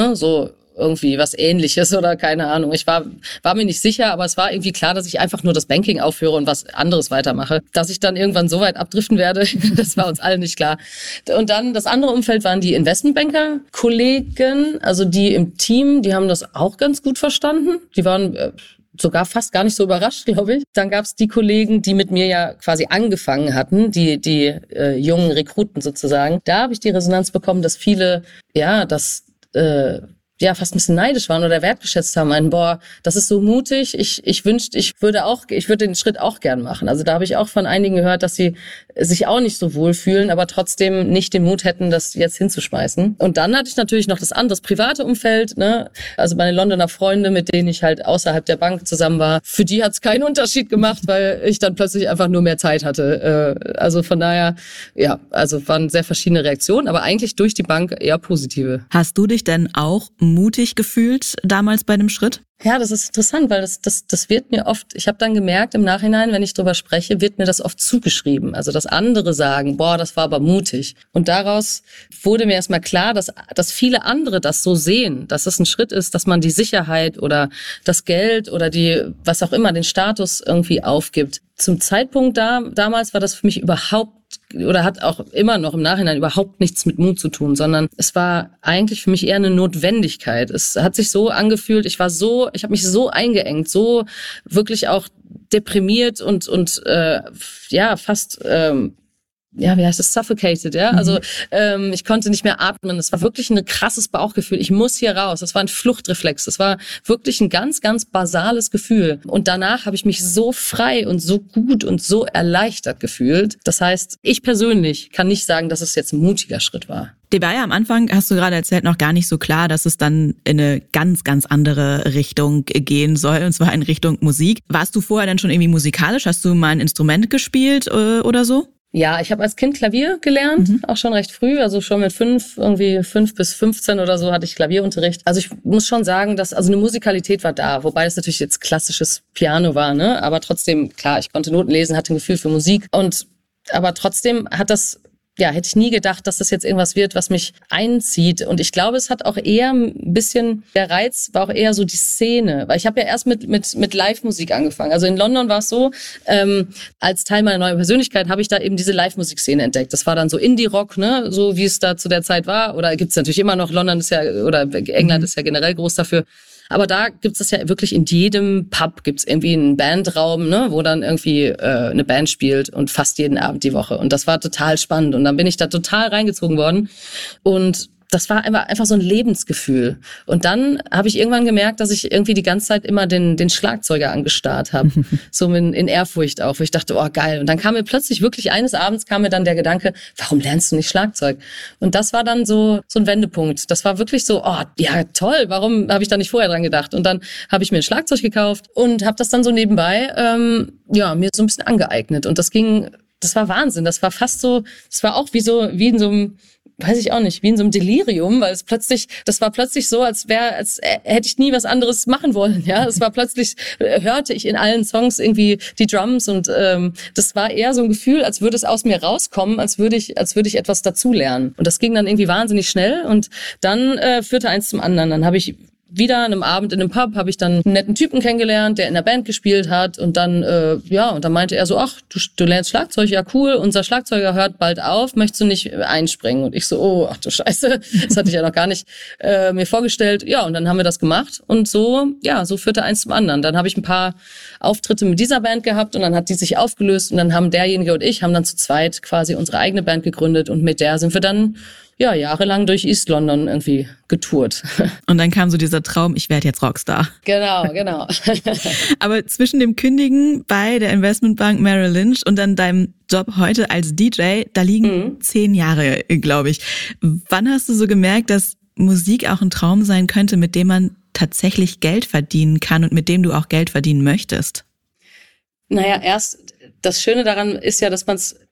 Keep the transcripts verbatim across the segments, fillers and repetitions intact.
ne, so irgendwie was Ähnliches oder keine Ahnung. Ich war war mir nicht sicher, aber es war irgendwie klar, dass ich einfach nur das Banking aufhöre und was anderes weitermache. Dass ich dann irgendwann so weit abdriften werde, das war uns allen nicht klar. Und dann das andere Umfeld waren die Investmentbanker-Kollegen, also die im Team, die haben das auch ganz gut verstanden. Die waren äh, sogar fast gar nicht so überrascht, glaube ich. Dann gab es die Kollegen, die mit mir ja quasi angefangen hatten, die die äh, jungen Rekruten sozusagen. Da habe ich die Resonanz bekommen, dass viele, ja, das äh, ja fast ein bisschen neidisch waren oder wertgeschätzt haben, meinen, boah, das ist so mutig, ich ich wünschte, ich würde auch, ich würde den Schritt auch gern machen. Also da habe ich auch von einigen gehört, dass sie sich auch nicht so wohl fühlen, aber trotzdem nicht den Mut hätten, das jetzt hinzuschmeißen. Und dann hatte ich natürlich noch das andere, das private Umfeld, ne? Also meine Londoner Freunde, mit denen ich halt außerhalb der Bank zusammen war, für die hat es keinen Unterschied gemacht, weil ich dann plötzlich einfach nur mehr Zeit hatte. Also von daher, ja, also waren sehr verschiedene Reaktionen, aber eigentlich durch die Bank eher positive. Hast du dich denn auch mutig gefühlt damals bei dem Schritt? Ja, das ist interessant, weil das das das wird mir oft, ich habe dann gemerkt im Nachhinein, wenn ich drüber spreche, wird mir das oft zugeschrieben. Also dass andere sagen, boah, das war aber mutig. Und daraus wurde mir erstmal klar, dass dass viele andere das so sehen, dass es ein Schritt ist, dass man die Sicherheit oder das Geld oder die, was auch immer, den Status irgendwie aufgibt. Zum Zeitpunkt da damals war das für mich überhaupt oder hat auch immer noch im Nachhinein überhaupt nichts mit Mut zu tun, sondern es war eigentlich für mich eher eine Notwendigkeit. Es hat sich so angefühlt, ich war so, ich habe mich so eingeengt, so wirklich auch deprimiert und und äh, ja fast ähm, ja, wie heißt das, suffocated, ja, mhm. also ähm, ich konnte nicht mehr atmen, es war wirklich ein krasses Bauchgefühl, ich muss hier raus, das war ein Fluchtreflex, das war wirklich ein ganz, ganz basales Gefühl und danach habe ich mich so frei und so gut und so erleichtert gefühlt, das heißt, ich persönlich kann nicht sagen, dass es jetzt ein mutiger Schritt war. Dir war ja am Anfang, hast du gerade erzählt, noch gar nicht so klar, dass es dann in eine ganz, ganz andere Richtung gehen soll, und zwar in Richtung Musik. Warst du vorher dann schon irgendwie musikalisch? Hast du mal ein Instrument gespielt oder so? Ja, ich habe als Kind Klavier gelernt, mhm. auch schon recht früh, also schon mit fünf, irgendwie fünf bis fünfzehn oder so hatte ich Klavierunterricht. Also ich muss schon sagen, dass also eine Musikalität war da, wobei das natürlich jetzt klassisches Piano war, ne? Aber trotzdem, klar, ich konnte Noten lesen, hatte ein Gefühl für Musik und aber trotzdem hat das ja, hätte ich nie gedacht, dass das jetzt irgendwas wird, was mich einzieht. Und ich glaube, es hat auch eher ein bisschen, der Reiz war auch eher so die Szene. Weil ich habe ja erst mit mit mit Live-Musik angefangen. Also in London war es so, ähm, als Teil meiner neuen Persönlichkeit habe ich da eben diese Live-Musik-Szene entdeckt. Das war dann so Indie-Rock, ne, so wie es da zu der Zeit war. Oder gibt's natürlich immer noch, London ist ja, oder England ist ja generell groß dafür. Aber da gibt's das ja wirklich in jedem Pub gibt's irgendwie einen Bandraum, ne, wo dann irgendwie äh, eine Band spielt und fast jeden Abend die Woche. Und das war total spannend. Und dann bin ich da total reingezogen worden. Und das war einfach, einfach so ein Lebensgefühl. Und dann habe ich irgendwann gemerkt, dass ich irgendwie die ganze Zeit immer den, den Schlagzeuger angestarrt habe. So in, in Ehrfurcht auch, wo ich dachte, oh geil. Und dann kam mir plötzlich wirklich eines Abends kam mir dann der Gedanke, warum lernst du nicht Schlagzeug? Und das war dann so so ein Wendepunkt. Das war wirklich so, oh ja toll, warum habe ich da nicht vorher dran gedacht? Und dann habe ich mir ein Schlagzeug gekauft und habe das dann so nebenbei ähm, ja mir so ein bisschen angeeignet. Und das ging, das war Wahnsinn. Das war fast so, das war auch wie so wie in so einem, weiß ich auch nicht, wie in so einem Delirium, weil es plötzlich, das war plötzlich so, als wäre, als hätte ich nie was anderes machen wollen, ja. Es war plötzlich, hörte ich in allen Songs irgendwie die Drums und ähm, das war eher so ein Gefühl, als würde es aus mir rauskommen, als würde ich, als würde ich etwas dazulernen. Und das ging dann irgendwie wahnsinnig schnell und dann äh, führte eins zum anderen. Dann habe ich wieder an einem Abend in einem Pub habe ich dann einen netten Typen kennengelernt, der in der Band gespielt hat und dann äh, ja und dann meinte er so, ach du, du lernst Schlagzeug, ja cool, unser Schlagzeuger hört bald auf, möchtest du nicht einspringen? Und ich so, oh ach du Scheiße, das hatte ich ja noch gar nicht äh, mir vorgestellt. Ja und dann haben wir das gemacht und so ja so führte eins zum anderen. Dann habe ich ein paar Auftritte mit dieser Band gehabt und dann hat die sich aufgelöst und dann haben derjenige und ich haben dann zu zweit quasi unsere eigene Band gegründet und mit der sind wir dann ja, jahrelang durch East London irgendwie getourt. Und dann kam so dieser Traum, ich werde jetzt Rockstar. Genau, genau. Aber zwischen dem Kündigen bei der Investmentbank Merrill Lynch und dann deinem Job heute als D J, da liegen mhm. zehn Jahre, glaube ich. Wann hast du so gemerkt, dass Musik auch ein Traum sein könnte, mit dem man tatsächlich Geld verdienen kann und mit dem du auch Geld verdienen möchtest? Naja, erst, das Schöne daran ist ja, dass man es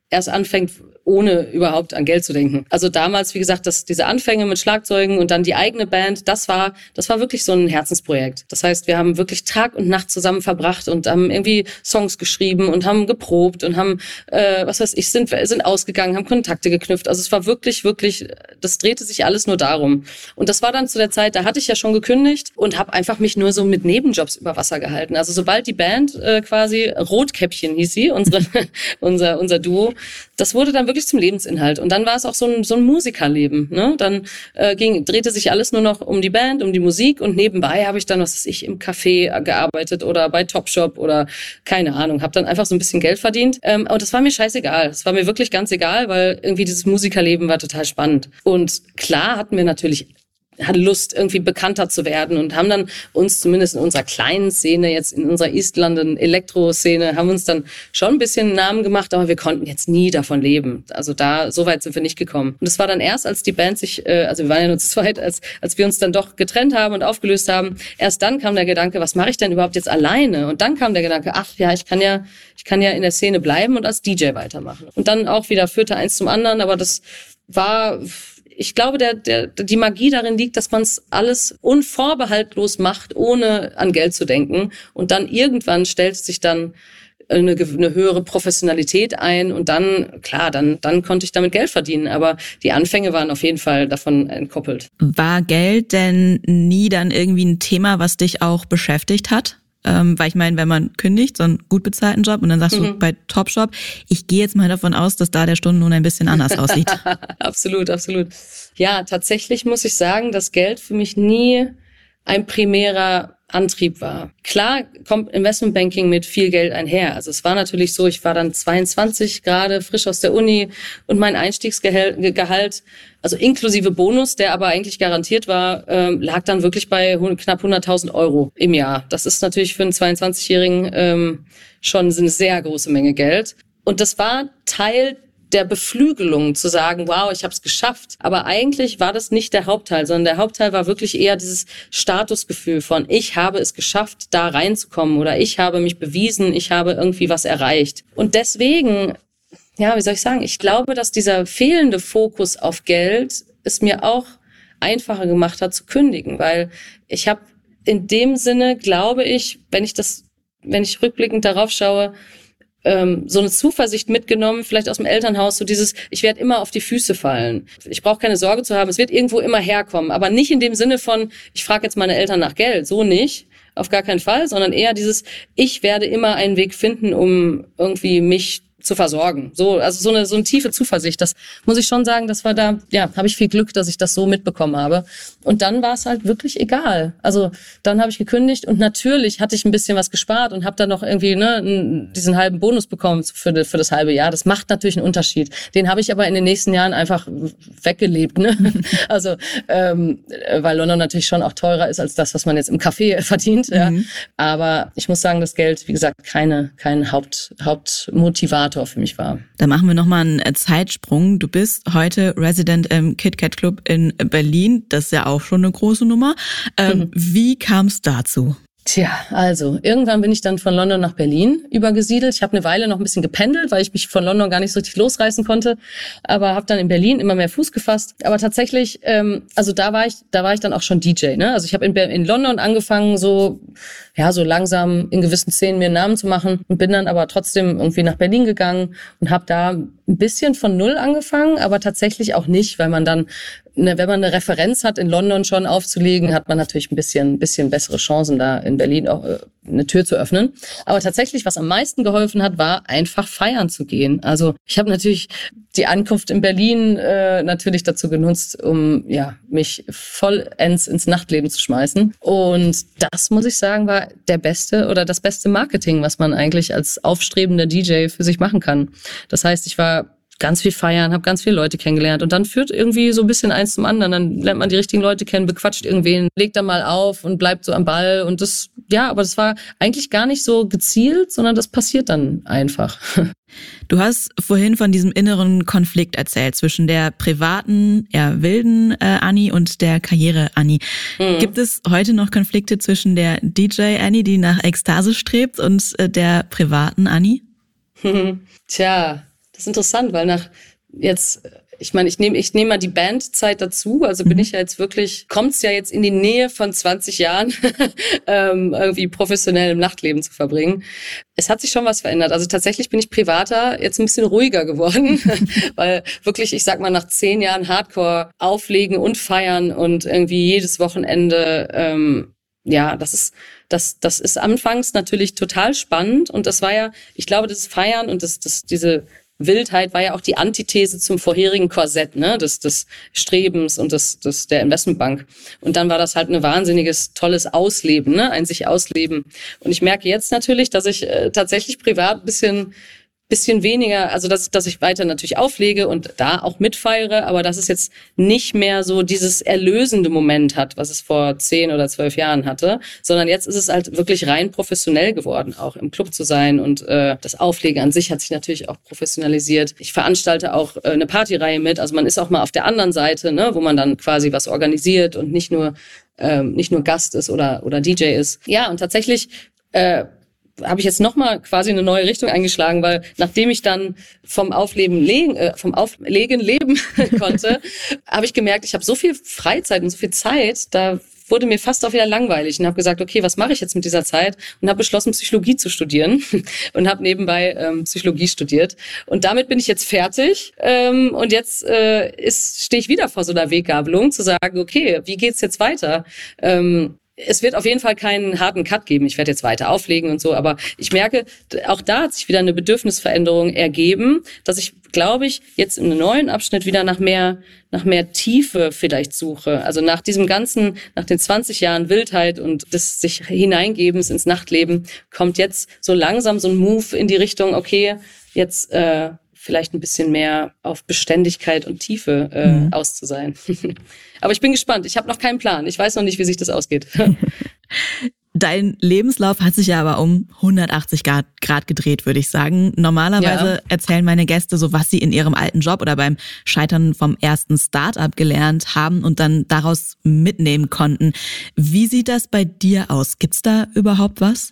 erst anfängt, ohne überhaupt an Geld zu denken. Also damals, wie gesagt, das, diese Anfänge mit Schlagzeugen und dann die eigene Band, das war, das war wirklich so ein Herzensprojekt. Das heißt, wir haben wirklich Tag und Nacht zusammen verbracht und haben irgendwie Songs geschrieben und haben geprobt und haben, äh, was weiß ich, sind, sind ausgegangen, haben Kontakte geknüpft. Also es war wirklich, wirklich, das drehte sich alles nur darum. Und das war dann zu der Zeit, da hatte ich ja schon gekündigt und habe einfach mich nur so mit Nebenjobs über Wasser gehalten. Also sobald die Band äh, quasi, Rotkäppchen hieß sie, unsere, unser, unser Duo, das wurde dann wirklich zum Lebensinhalt. Und dann war es auch so ein, so ein Musikerleben. Ne? Dann äh, ging, drehte sich alles nur noch um die Band, um die Musik. Und nebenbei habe ich dann, was weiß ich, im Café gearbeitet oder bei Topshop oder keine Ahnung. Habe dann einfach so ein bisschen Geld verdient. Ähm, und das war mir scheißegal. Das war mir wirklich ganz egal, weil irgendwie dieses Musikerleben war total spannend. Und klar hatten wir natürlich hatte Lust, irgendwie bekannter zu werden und haben dann uns zumindest in unserer kleinen Szene, jetzt in unserer East London Elektro-Szene, haben uns dann schon ein bisschen einen Namen gemacht, aber wir konnten jetzt nie davon leben. Also da, so weit sind wir nicht gekommen. Und es war dann erst, als die Band sich, äh, also wir waren ja nur zu zweit, als, als wir uns dann doch getrennt haben und aufgelöst haben, erst dann kam der Gedanke, was mache ich denn überhaupt jetzt alleine? Und dann kam der Gedanke, ach ja, ich kann ja, ich kann ja in der Szene bleiben und als D J weitermachen. Und dann auch wieder führte eins zum anderen, aber das war... Ich glaube, der, der, die Magie darin liegt, dass man es alles unvorbehaltlos macht, ohne an Geld zu denken. Und dann irgendwann stellt sich dann eine, eine höhere Professionalität ein. Und dann, klar, dann, dann konnte ich damit Geld verdienen. Aber die Anfänge waren auf jeden Fall davon entkoppelt. War Geld denn nie dann irgendwie ein Thema, was dich auch beschäftigt hat? Ähm, weil ich meine, wenn man kündigt, so einen gut bezahlten Job und dann sagst mhm. du bei Topshop, ich gehe jetzt mal davon aus, dass da der Stundenlohn ein bisschen anders aussieht. Absolut, absolut. Ja, tatsächlich muss ich sagen, dass Geld für mich nie ein primärer Antrieb war. Klar kommt Investmentbanking mit viel Geld einher. Also es war natürlich so, ich war dann zweiundzwanzig, gerade frisch aus der Uni und mein Einstiegsgehalt, also inklusive Bonus, der aber eigentlich garantiert war, ähm, lag dann wirklich bei knapp hunderttausend Euro im Jahr. Das ist natürlich für einen zweiundzwanzigjährigen ähm, schon eine sehr große Menge Geld. Und das war Teil der Beflügelung, zu sagen, wow, ich habe es geschafft. Aber eigentlich war das nicht der Hauptteil, sondern der Hauptteil war wirklich eher dieses Statusgefühl von, ich habe es geschafft, da reinzukommen oder ich habe mich bewiesen, ich habe irgendwie was erreicht. Und deswegen, ja, wie soll ich sagen, ich glaube, dass dieser fehlende Fokus auf Geld es mir auch einfacher gemacht hat zu kündigen, weil ich habe in dem Sinne, glaube ich, wenn ich das, wenn ich rückblickend darauf schaue, so eine Zuversicht mitgenommen, vielleicht aus dem Elternhaus, so dieses, ich werde immer auf die Füße fallen. Ich brauche keine Sorge zu haben, es wird irgendwo immer herkommen, aber nicht in dem Sinne von, ich frage jetzt meine Eltern nach Geld, so nicht, auf gar keinen Fall, sondern eher dieses, ich werde immer einen Weg finden, um irgendwie mich zu versorgen. So, also so eine so eine tiefe Zuversicht. Das muss ich schon sagen, das war da, ja, habe ich viel Glück, dass ich das so mitbekommen habe. Und dann war es halt wirklich egal. Also dann habe ich gekündigt und natürlich hatte ich ein bisschen was gespart und habe dann noch irgendwie ne diesen halben Bonus bekommen für für das halbe Jahr. Das macht natürlich einen Unterschied. Den habe ich aber in den nächsten Jahren einfach weggelebt. Ne? Also ähm, weil London natürlich schon auch teurer ist als das, was man jetzt im Café verdient. Mhm. Ja. Aber ich muss sagen, das Geld, wie gesagt, keine kein Haupt Hauptmotivator für mich war. Da machen wir nochmal einen Zeitsprung. Du bist heute Resident im KitKat Club in Berlin. Das ist ja auch schon eine große Nummer. Ähm, mhm. Wie kam es dazu? Tja, also irgendwann bin ich dann von London nach Berlin übergesiedelt. Ich habe eine Weile noch ein bisschen gependelt, weil ich mich von London gar nicht so richtig losreißen konnte, aber habe dann in Berlin immer mehr Fuß gefasst. Aber tatsächlich, ähm, also da war ich, da war ich dann auch schon D J. Ne? Also ich habe in, in London angefangen, so ja, so langsam in gewissen Szenen mir einen Namen zu machen und bin dann aber trotzdem irgendwie nach Berlin gegangen und habe da ein bisschen von Null angefangen, aber tatsächlich auch nicht, weil man dann Ne, wenn man eine Referenz hat, in London schon aufzulegen, hat man natürlich ein bisschen, ein bisschen bessere Chancen, da in Berlin auch äh, eine Tür zu öffnen. Aber tatsächlich, was am meisten geholfen hat, war einfach feiern zu gehen. Also ich habe natürlich die Ankunft in Berlin äh, natürlich dazu genutzt, um ja mich vollends ins Nachtleben zu schmeißen. Und das, muss ich sagen, war der beste oder das beste Marketing, was man eigentlich als aufstrebender D J für sich machen kann. Das heißt, ich war ganz viel feiern, habe ganz viele Leute kennengelernt und dann führt irgendwie so ein bisschen eins zum anderen. Dann lernt man die richtigen Leute kennen, bequatscht irgendwen, legt dann mal auf und bleibt so am Ball und das, ja, aber das war eigentlich gar nicht so gezielt, sondern das passiert dann einfach. Du hast vorhin von diesem inneren Konflikt erzählt zwischen der privaten, eher wilden äh, Annie und der Karriere-Annie. Mhm. Gibt es heute noch Konflikte zwischen der D J-Annie, die nach Ekstase strebt, und äh, der privaten Annie? Tja, Das ist interessant, weil nach jetzt, ich meine, ich nehme ich nehme mal die Bandzeit dazu, also bin ich ja jetzt wirklich, kommt's ja jetzt in die Nähe von zwanzig Jahren, ähm, irgendwie professionell im Nachtleben zu verbringen. Es hat sich schon was verändert. Also tatsächlich bin ich privater jetzt ein bisschen ruhiger geworden, weil wirklich, ich sag mal, nach zehn Jahren Hardcore auflegen und feiern und irgendwie jedes Wochenende, ähm, ja, das ist, das, das ist anfangs natürlich total spannend und das war ja, ich glaube, das Feiern und das, das, diese Wildheit war ja auch die Antithese zum vorherigen Korsett, ne, des, des Strebens und des, des, der Investmentbank. Und dann war das halt ein wahnsinniges, tolles Ausleben, ne, ein sich ausleben. Und ich merke jetzt natürlich, dass ich äh, tatsächlich privat ein bisschen, bisschen weniger, also dass, dass ich weiter natürlich auflege und da auch mitfeiere, aber dass es jetzt nicht mehr so dieses erlösende Moment hat, was es vor zehn oder zwölf Jahren hatte, sondern jetzt ist es halt wirklich rein professionell geworden, auch im Club zu sein und äh, das Auflegen an sich hat sich natürlich auch professionalisiert. Ich veranstalte auch äh, eine Partyreihe mit, also man ist auch mal auf der anderen Seite, ne, wo man dann quasi was organisiert und nicht nur ähm, nicht nur Gast ist oder oder D J ist. Ja, und tatsächlich äh, habe ich jetzt nochmal quasi eine neue Richtung eingeschlagen, weil nachdem ich dann vom Aufleben legen, äh, vom Auflegen leben konnte, habe ich gemerkt, ich habe so viel Freizeit und so viel Zeit, da wurde mir fast auch wieder langweilig und habe gesagt, okay, was mache ich jetzt mit dieser Zeit? Und habe beschlossen, Psychologie zu studieren und habe nebenbei ähm, Psychologie studiert. Und damit bin ich jetzt fertig ähm, und jetzt äh, ist stehe ich wieder vor so einer Weggabelung, zu sagen, okay, wie geht's jetzt weiter? Ähm, Es wird auf jeden Fall keinen harten Cut geben. Ich werde jetzt weiter auflegen und so, aber ich merke, auch da hat sich wieder eine Bedürfnisveränderung ergeben, dass ich, glaube ich, jetzt in einem neuen Abschnitt wieder nach mehr, nach mehr Tiefe vielleicht suche. Also nach diesem ganzen, nach den zwanzig Jahren Wildheit und des sich Hineingebens ins Nachtleben kommt jetzt so langsam so ein Move in die Richtung, okay, jetzt äh, vielleicht ein bisschen mehr auf Beständigkeit und Tiefe äh, mhm. aus zu sein. Aber ich bin gespannt. Ich habe noch keinen Plan. Ich weiß noch nicht, wie sich das ausgeht. Dein Lebenslauf hat sich ja aber um hundertachtzig Grad gedreht, würde ich sagen. Normalerweise ja. erzählen meine Gäste so, was sie in ihrem alten Job oder beim Scheitern vom ersten Start-up gelernt haben und dann daraus mitnehmen konnten. Wie sieht das bei dir aus? Gibt's da überhaupt was?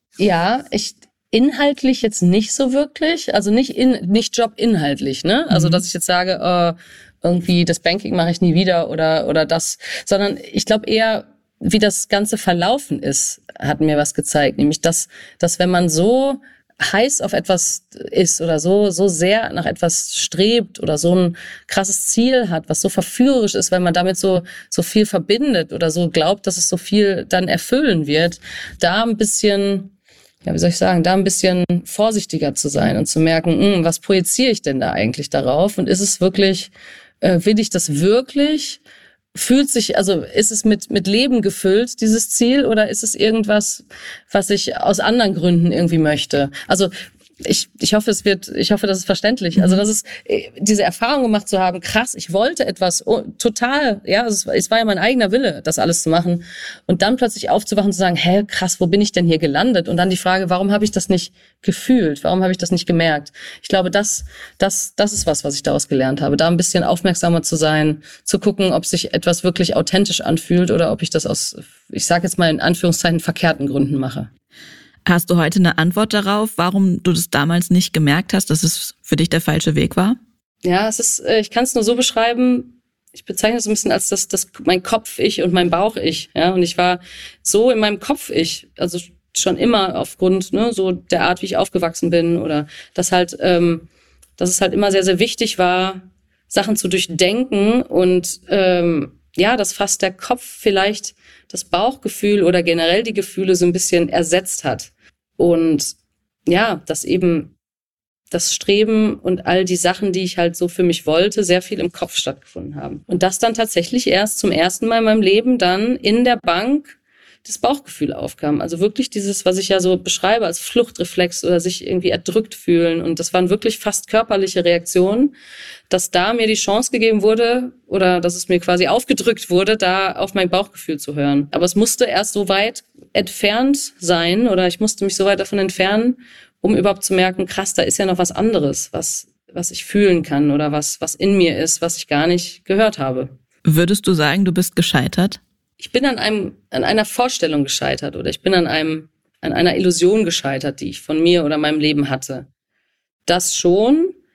Ja, ich inhaltlich jetzt nicht so wirklich. Also nicht in nicht jobinhaltlich, ne? Also mhm. dass ich jetzt sage, äh, irgendwie das Banking mache ich nie wieder oder oder das, sondern ich glaube eher, wie das Ganze verlaufen ist, hat mir was gezeigt, nämlich dass dass wenn man so heiß auf etwas ist oder so so sehr nach etwas strebt oder so ein krasses Ziel hat, was so verführerisch ist, weil man damit so so viel verbindet oder so glaubt, dass es so viel dann erfüllen wird, da ein bisschen ja, wie soll ich sagen, da ein bisschen vorsichtiger zu sein und zu merken, mh, was projiziere ich denn da eigentlich darauf? Und ist es wirklich, äh, will ich das wirklich? Fühlt sich, also ist es mit mit Leben gefüllt, dieses Ziel, oder ist es irgendwas, was ich aus anderen Gründen irgendwie möchte? Also ich ich hoffe, es wird, ich hoffe, das ist verständlich. Also das ist diese Erfahrung gemacht zu haben, krass, ich wollte etwas oh, total, ja, es, es war ja mein eigener Wille, das alles zu machen und dann plötzlich aufzuwachen und zu sagen, hä, krass, wo bin ich denn hier gelandet? Und dann die Frage, warum habe ich das nicht gefühlt? Warum habe ich das nicht gemerkt? Ich glaube, das das das ist was, was ich daraus gelernt habe, da ein bisschen aufmerksamer zu sein, zu gucken, ob sich etwas wirklich authentisch anfühlt oder ob ich das aus, ich sage jetzt mal in Anführungszeichen, verkehrten Gründen mache. Hast du heute eine Antwort darauf, warum du das damals nicht gemerkt hast, dass es für dich der falsche Weg war? Ja, es ist, ich kann es nur so beschreiben, ich bezeichne es ein bisschen als das, das mein Kopf-Ich und mein Bauch-Ich. Ja, und ich war so in meinem Kopf-Ich, also schon immer aufgrund ne, so der Art, wie ich aufgewachsen bin oder dass halt, ähm, dass es halt immer sehr, sehr wichtig war, Sachen zu durchdenken und ähm, ja, dass fast der Kopf vielleicht das Bauchgefühl oder generell die Gefühle so ein bisschen ersetzt hat. Und ja, dass eben das Streben und all die Sachen, die ich halt so für mich wollte, sehr viel im Kopf stattgefunden haben. Und das dann tatsächlich erst zum ersten Mal in meinem Leben dann in der Bank das Bauchgefühl aufkam. Also wirklich dieses, was ich ja so beschreibe als Fluchtreflex oder sich irgendwie erdrückt fühlen. Und das waren wirklich fast körperliche Reaktionen, dass da mir die Chance gegeben wurde oder dass es mir quasi aufgedrückt wurde, da auf mein Bauchgefühl zu hören. Aber es musste erst so weit entfernt sein oder ich musste mich so weit davon entfernen, um überhaupt zu merken, krass, da ist ja noch was anderes, was was ich fühlen kann oder was was in mir ist, was ich gar nicht gehört habe. Würdest du sagen, du bist gescheitert? Ich bin an einem an einer Vorstellung gescheitert oder ich bin an einem an einer Illusion gescheitert, die ich von mir oder meinem Leben hatte. Das schon,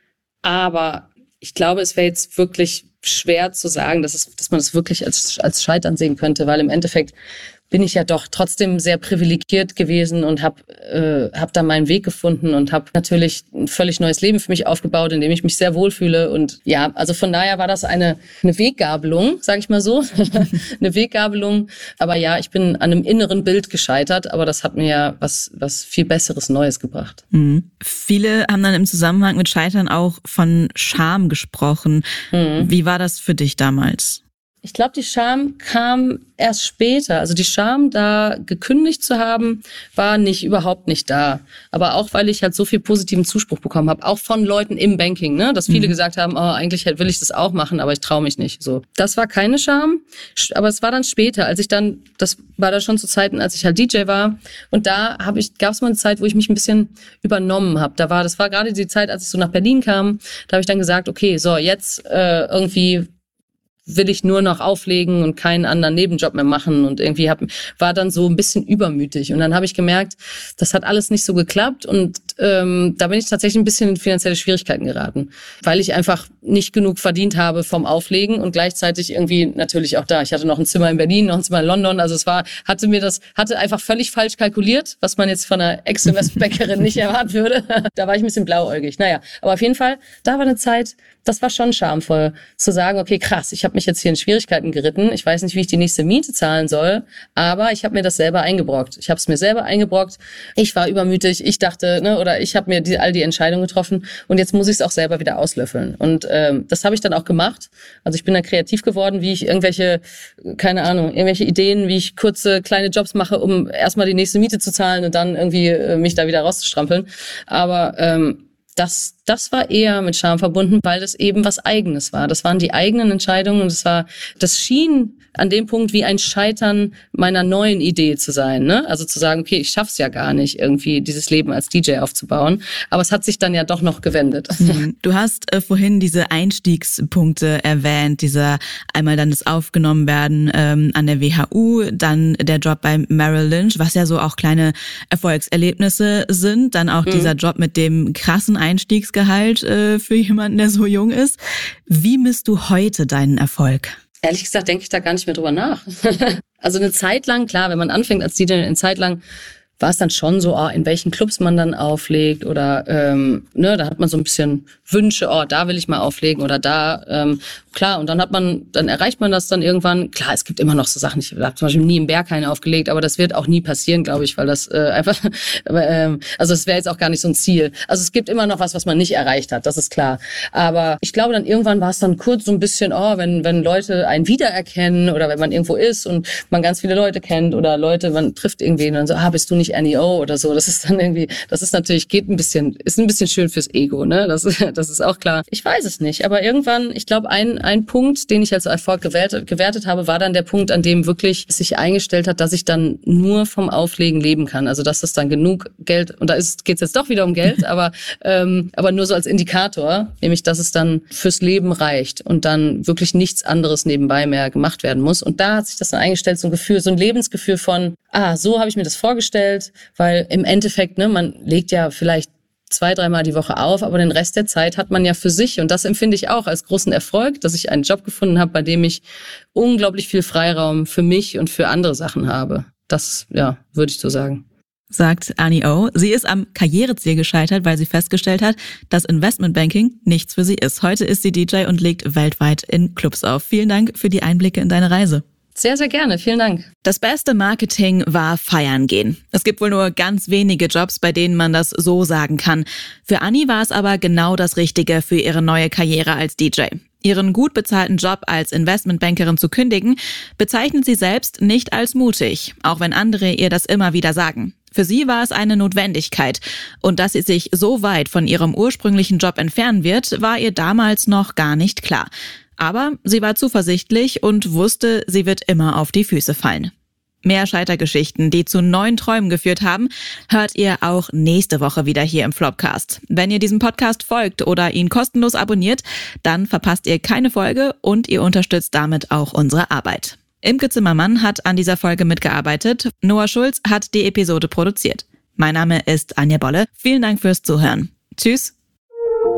Aber ich glaube, es wäre jetzt wirklich schwer zu sagen, dass, es, dass man das wirklich als, als Scheitern sehen könnte, weil im Endeffekt bin ich ja doch trotzdem sehr privilegiert gewesen und habe äh, hab da meinen Weg gefunden und habe natürlich ein völlig neues Leben für mich aufgebaut, in dem ich mich sehr wohlfühle. Und ja, also von daher war das eine, eine Weggabelung, sage ich mal so, eine Weggabelung. Aber ja, ich bin an einem inneren Bild gescheitert, aber das hat mir ja was, was viel Besseres, Neues gebracht. Mhm. Viele haben dann im Zusammenhang mit Scheitern auch von Scham gesprochen. Mhm. Wie war das für dich damals? Ich glaube, die Scham kam erst später. Also die Scham, da gekündigt zu haben, war nicht überhaupt nicht da. Aber auch, weil ich halt so viel positiven Zuspruch bekommen habe, auch von Leuten im Banking, ne, dass viele mhm. gesagt haben, oh, eigentlich will ich das auch machen, aber ich traue mich nicht. So, das war keine Scham, aber es war dann später, als ich dann, das war da schon zu Zeiten, als ich halt D J war, und da habe ich, gab es mal eine Zeit, wo ich mich ein bisschen übernommen habe. Da war, das war gerade die Zeit, als ich so nach Berlin kam. Da habe ich dann gesagt, okay, so jetzt äh, irgendwie will ich nur noch auflegen und keinen anderen Nebenjob mehr machen, und irgendwie hab, war dann so ein bisschen übermütig. Und dann habe ich gemerkt, das hat alles nicht so geklappt, und ähm, da bin ich tatsächlich ein bisschen in finanzielle Schwierigkeiten geraten, weil ich einfach nicht genug verdient habe vom Auflegen und gleichzeitig irgendwie natürlich auch da. Ich hatte noch ein Zimmer in Berlin, noch ein Zimmer in London, also es war, hatte mir das, hatte einfach völlig falsch kalkuliert, was man jetzt von einer Ex-Investmentbankerin nicht erwarten würde. Da war ich ein bisschen blauäugig. Naja, aber auf jeden Fall, da war eine Zeit, das war schon schamvoll, zu sagen, okay, krass, ich habe mich jetzt hier in Schwierigkeiten geritten. Ich weiß nicht, wie ich die nächste Miete zahlen soll, aber ich habe mir das selber eingebrockt. Ich habe es mir selber eingebrockt. Ich war übermütig. Ich dachte, ne, oder ich habe mir die, all die Entscheidungen getroffen, und jetzt muss ich es auch selber wieder auslöffeln. Und ähm, das habe ich dann auch gemacht. Also ich bin da kreativ geworden, wie ich irgendwelche, keine Ahnung, irgendwelche Ideen, wie ich kurze, kleine Jobs mache, um erstmal die nächste Miete zu zahlen und dann irgendwie äh, mich da wieder rauszustrampeln. Aber ähm, Das, das war eher mit Scham verbunden, weil das eben was Eigenes war. Das waren die eigenen Entscheidungen, und es war, das schien an dem Punkt wie ein Scheitern meiner neuen Idee zu sein, ne? Also zu sagen, okay, ich schaff's ja gar nicht, irgendwie dieses Leben als D J aufzubauen. Aber es hat sich dann ja doch noch gewendet. Du hast äh, vorhin diese Einstiegspunkte erwähnt, dieser einmal dann das Aufgenommenwerden ähm, an der W H U, dann der Job bei Merrill Lynch, was ja so auch kleine Erfolgserlebnisse sind, dann auch mhm. dieser Job mit dem krassen Einstiegsgehalt äh, für jemanden, der so jung ist. Wie misst du heute deinen Erfolg? Ehrlich gesagt denke ich da gar nicht mehr drüber nach. Also eine Zeit lang, klar, wenn man anfängt als D J, eine Zeit lang war es dann schon so, oh, in welchen Clubs man dann auflegt, oder ähm, ne, da hat man so ein bisschen Wünsche, oh, da will ich mal auflegen oder da, ähm, klar, und dann hat man, dann erreicht man das dann irgendwann. Klar, es gibt immer noch so Sachen, ich habe zum Beispiel nie im Berghain aufgelegt, aber das wird auch nie passieren, glaube ich, weil das äh, einfach, ähm, also es wäre jetzt auch gar nicht so ein Ziel. Also es gibt immer noch was, was man nicht erreicht hat, das ist klar. Aber ich glaube, dann irgendwann war es dann kurz so ein bisschen, oh, wenn wenn Leute einen wiedererkennen, oder wenn man irgendwo ist und man ganz viele Leute kennt, oder Leute, man trifft irgendwen und dann so, ah, bist du nicht N E O oder so, das ist dann irgendwie, das ist natürlich, geht ein bisschen, ist ein bisschen schön fürs Ego, ne, das, das ist auch klar. Ich weiß es nicht, aber irgendwann, ich glaube, ein, ein Punkt, den ich als Erfolg gewertet, gewertet habe, war dann der Punkt, an dem wirklich sich eingestellt hat, dass ich dann nur vom Auflegen leben kann, also dass es dann genug Geld, und da ist, geht's jetzt doch wieder um Geld, aber, ähm, aber nur so als Indikator, nämlich, dass es dann fürs Leben reicht und dann wirklich nichts anderes nebenbei mehr gemacht werden muss, und da hat sich das dann eingestellt, so ein Gefühl, so ein Lebensgefühl von, ah, so habe ich mir das vorgestellt, weil im Endeffekt, ne, man legt ja vielleicht zwei, dreimal die Woche auf, aber den Rest der Zeit hat man ja für sich, und das empfinde ich auch als großen Erfolg, dass ich einen Job gefunden habe, bei dem ich unglaublich viel Freiraum für mich und für andere Sachen habe. Das, ja, würde ich so sagen. Sagt Annie O. Sie ist am Karriereziel gescheitert, weil sie festgestellt hat, dass Investmentbanking nichts für sie ist. Heute ist sie D J und legt weltweit in Clubs auf. Vielen Dank für die Einblicke in deine Reise. Sehr, sehr gerne. Vielen Dank. Das beste Marketing war feiern gehen. Es gibt wohl nur ganz wenige Jobs, bei denen man das so sagen kann. Für Annie war es aber genau das Richtige für ihre neue Karriere als D J. Ihren gut bezahlten Job als Investmentbankerin zu kündigen, bezeichnet sie selbst nicht als mutig, auch wenn andere ihr das immer wieder sagen. Für sie war es eine Notwendigkeit. Und dass sie sich so weit von ihrem ursprünglichen Job entfernen wird, war ihr damals noch gar nicht klar. Aber sie war zuversichtlich und wusste, sie wird immer auf die Füße fallen. Mehr Scheitergeschichten, die zu neuen Träumen geführt haben, hört ihr auch nächste Woche wieder hier im Flopcast. Wenn ihr diesem Podcast folgt oder ihn kostenlos abonniert, dann verpasst ihr keine Folge und ihr unterstützt damit auch unsere Arbeit. Imke Zimmermann hat an dieser Folge mitgearbeitet. Noah Schulz hat die Episode produziert. Mein Name ist Anja Bolle. Vielen Dank fürs Zuhören. Tschüss.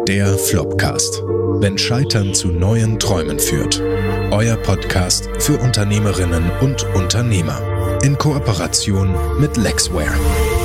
Der Flopcast. Wenn Scheitern zu neuen Träumen führt. Euer Podcast für Unternehmerinnen und Unternehmer. In Kooperation mit Lexware.